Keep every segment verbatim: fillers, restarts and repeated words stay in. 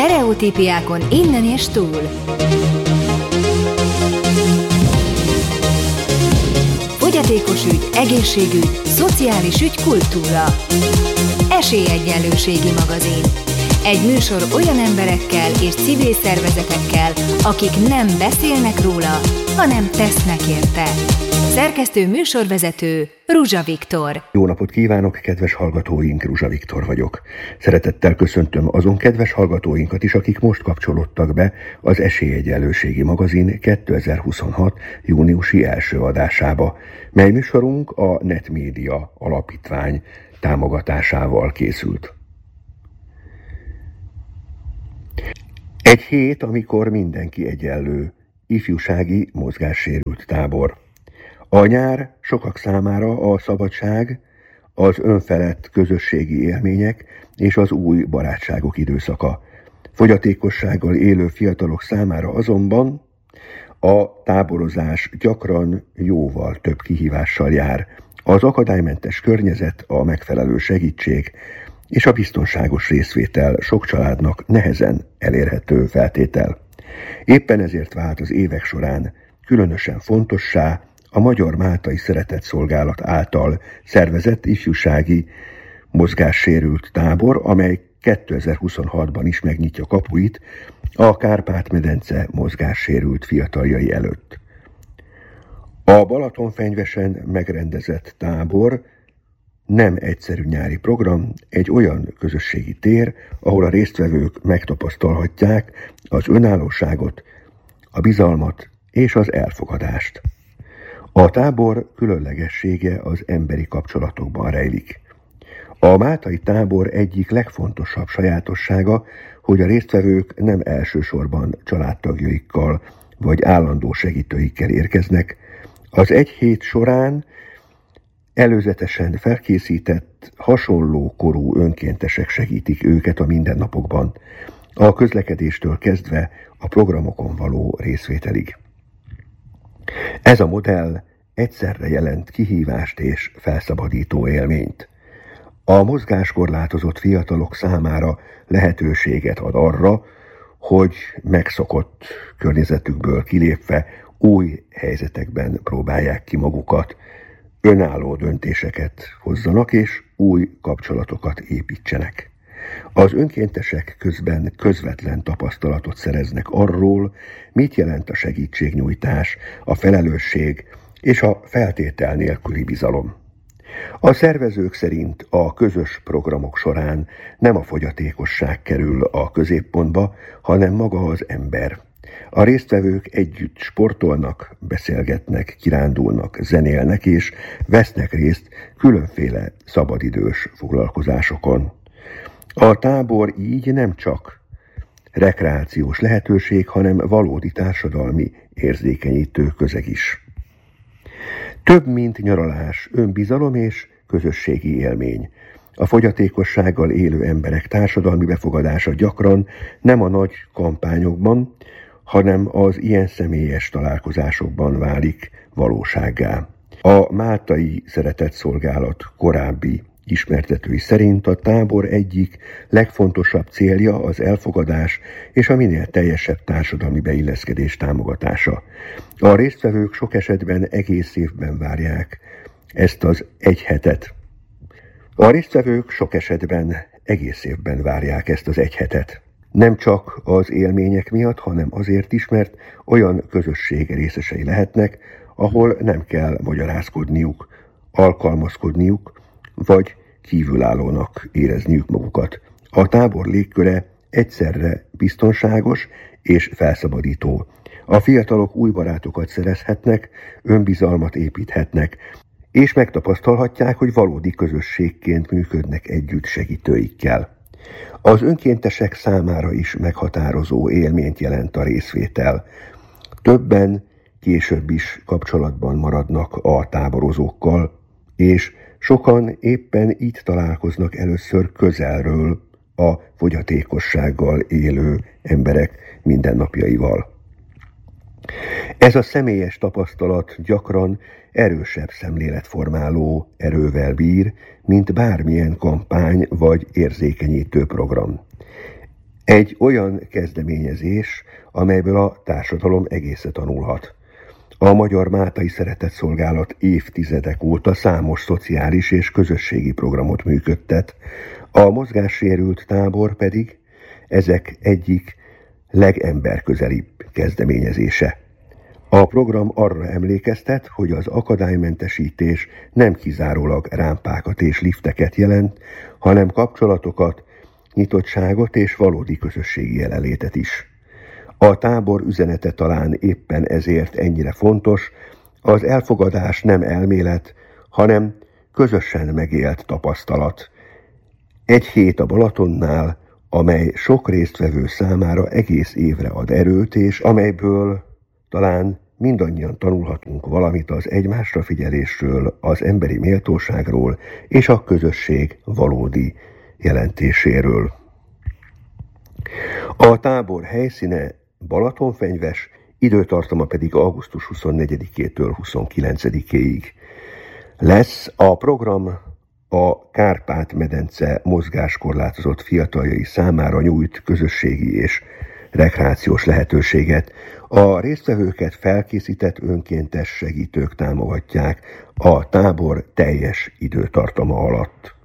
Sztereotípiákon innen és túl. Fogyatékos ügy, egészségügy, szociális ügy, kultúra. Esélyegyenlőségi magazin. Egy műsor olyan emberekkel és civil szervezetekkel, akik nem beszélnek róla, hanem tesznek érte. Szerkesztő műsorvezető Ruzsa Viktor. Jó napot kívánok, kedves hallgatóink, Ruzsa Viktor vagyok. Szeretettel köszöntöm azon kedves hallgatóinkat is, akik most kapcsolódtak be az Esélyegyenlőségi magazin kétezer-huszonhat. júniusi első adásába, mely műsorunk a Netmédia Alapítvány támogatásával készült. Egy hét, amikor mindenki egyenlő, ifjúsági mozgássérült tábor. A nyár sokak számára a szabadság, az önfelett közösségi élmények és az új barátságok időszaka. Fogyatékossággal élő fiatalok számára azonban a táborozás gyakran jóval több kihívással jár. Az akadálymentes környezet, a megfelelő segítség és a biztonságos részvétel sok családnak nehezen elérhető feltétel. Éppen ezért vált az évek során különösen fontossá a Magyar Máltai Szeretetszolgálat által szervezett ifjúsági mozgássérült tábor, amely kétezer-huszonhatban is megnyitja kapuit a Kárpát-medence mozgássérült fiataljai előtt. A Balatonfenyvesen megrendezett tábor nem egyszerű nyári program, egy olyan közösségi tér, ahol a résztvevők megtapasztalhatják az önállóságot, a bizalmat és az elfogadást. A tábor különlegessége az emberi kapcsolatokban rejlik. A máltai tábor egyik legfontosabb sajátossága, hogy a résztvevők nem elsősorban családtagjaikkal vagy állandó segítőikkel érkeznek. Az egy hét során előzetesen felkészített, hasonló korú önkéntesek segítik őket a mindennapokban, a közlekedéstől kezdve a programokon való részvételig. Ez a modell egyszerre jelent kihívást és felszabadító élményt. A mozgáskorlátozott fiatalok számára lehetőséget ad arra, hogy megszokott környezetükből kilépve új helyzetekben próbálják ki magukat, önálló döntéseket hozzanak és új kapcsolatokat építsenek. Az önkéntesek közben közvetlen tapasztalatot szereznek arról, mit jelent a segítségnyújtás, a felelősség és a feltétel nélküli bizalom. A szervezők szerint a közös programok során nem a fogyatékosság kerül a középpontba, hanem maga az ember. A résztvevők együtt sportolnak, beszélgetnek, kirándulnak, zenélnek és vesznek részt különféle szabadidős foglalkozásokon. A tábor így nem csak rekreációs lehetőség, hanem valódi társadalmi érzékenyítő közeg is. Több, mint nyaralás, önbizalom és közösségi élmény. A fogyatékossággal élő emberek társadalmi befogadása gyakran nem a nagy kampányokban, hanem az ilyen személyes találkozásokban válik valósággá. A Máltai Szeretetszolgálat korábbi ismertetői szerint a tábor egyik legfontosabb célja az elfogadás és a minél teljesebb társadalmi beilleszkedés támogatása. A résztvevők sok esetben egész évben várják ezt az egy hetet. A résztvevők sok esetben egész évben várják ezt az egy hetet. Nem csak az élmények miatt, hanem azért is, mert olyan közösség részesei lehetnek, ahol nem kell magyarázkodniuk, alkalmazkodniuk, vagy kívülállónak érezniük magukat. A tábor légköre egyszerre biztonságos és felszabadító. A fiatalok új barátokat szerezhetnek, önbizalmat építhetnek, és megtapasztalhatják, hogy valódi közösségként működnek együtt segítőikkel. Az önkéntesek számára is meghatározó élményt jelent a részvétel. Többen később is kapcsolatban maradnak a táborozókkal, és sokan éppen így találkoznak először közelről a fogyatékossággal élő emberek mindennapjaival. Ez a személyes tapasztalat gyakran erősebb szemléletformáló erővel bír, mint bármilyen kampány vagy érzékenyítő program. Egy olyan kezdeményezés, amelyből a társadalom egésze tanulhat. A Magyar Mátai Szeretetszolgálat évtizedek óta számos szociális és közösségi programot működtet, a mozgássérült tábor pedig ezek egyik legemberközelibb kezdeményezése. A program arra emlékeztet, hogy az akadálymentesítés nem kizárólag rámpákat és lifteket jelent, hanem kapcsolatokat, nyitottságot és valódi közösségi jelenlétet is. A tábor üzenete talán éppen ezért ennyire fontos, az elfogadás nem elmélet, hanem közösen megélt tapasztalat. Egy hét a Balatonnál, amely sok résztvevő számára egész évre ad erőt, és amelyből talán mindannyian tanulhatunk valamit az egymásra figyelésről, az emberi méltóságról és a közösség valódi jelentéséről. A tábor helyszíne Balatonfenyves, időtartama pedig augusztus huszonnegyedikétől huszonkilencedikéig lesz. A program a Kárpát-medence mozgáskorlátozott fiataljai számára nyújt közösségi és rekreációs lehetőséget. A résztvevőket felkészített önkéntes segítők támogatják a tábor teljes időtartama alatt.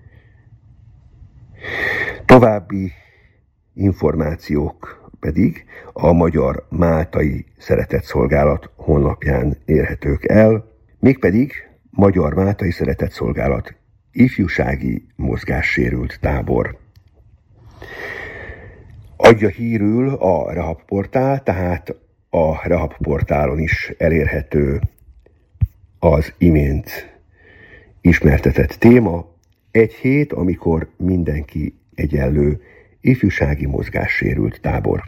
További információk pedig a Magyar Mátai Szeretetszolgálat honlapján érhetők el, mégpedig Magyar Mátai Szeretetszolgálat ifjúsági mozgássérült tábor. Adja hírül a Rehab portál, tehát a Rehab portálon is elérhető az imént ismertetett téma. Egy hét, amikor mindenki egyenlő, ifjúsági mozgássérült tábor.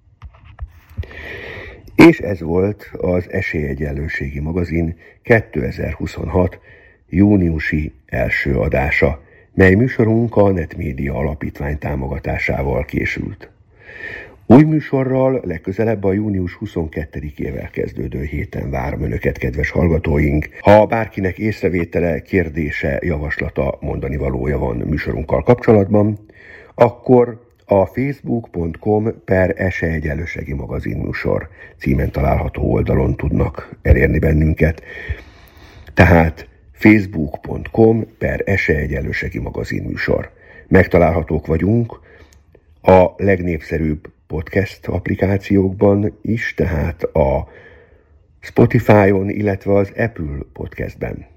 És ez volt az Esélyegyenlőségi magazin kétezer-huszonhat júniusi első adása, mely műsorunk a Netmédia Alapítvány támogatásával készült. Új műsorral legközelebb a június huszonkettedikével kezdődő héten várom Önöket, kedves hallgatóink. Ha bárkinek észrevétele, kérdése, javaslata, mondani valója van műsorunkkal kapcsolatban, akkor a facebook pont com per Esélyegyenlőségi magazin műsor címen található oldalon tudnak elérni bennünket. Tehát facebook pont com per Esélyegyenlőségi magazin műsor. Megtalálhatók vagyunk a legnépszerűbb podcast applikációkban is, tehát a Spotify-on, illetve az Apple Podcastben.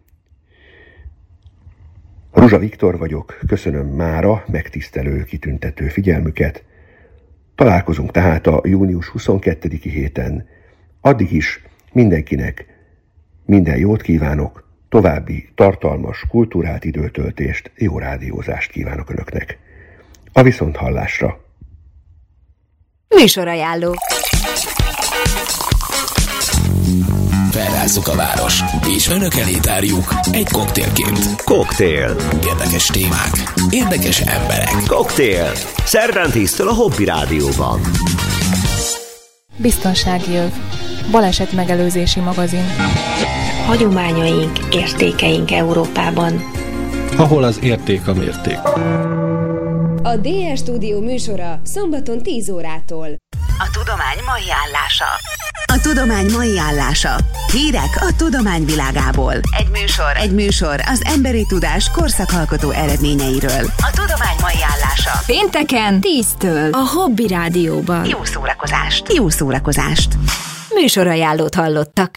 Ruzsa Viktor vagyok, köszönöm mára megtisztelő, kitüntető figyelmüket. Találkozunk tehát a június huszonkettediki héten. Addig is mindenkinek minden jót kívánok, további tartalmas, kultúrált időtöltést, jó rádiózást kívánok Önöknek. A viszonthallásra! Műsorajánló. Felrázzuk a város, és Önök elé tárjuk egy koktélként. Koktél. Érdekes témák, érdekes emberek. Koktél. Szerdán tíztől a Hobby Rádióban. Biztonsági öv. Baleset megelőzési magazin. Hagyományaink, értékeink Európában. Ahol az érték a mérték. A dé er Stúdió műsora szombaton tíz órától. A tudomány mai állása. A tudomány mai állása. Hírek a tudomány világából. Egy műsor. Egy műsor az emberi tudás korszakalkotó eredményeiről. A tudomány mai állása. Pénteken tíztől a Hobby Rádióban. Jó szórakozást. Jó szórakozást. Műsorajánlót hallottak.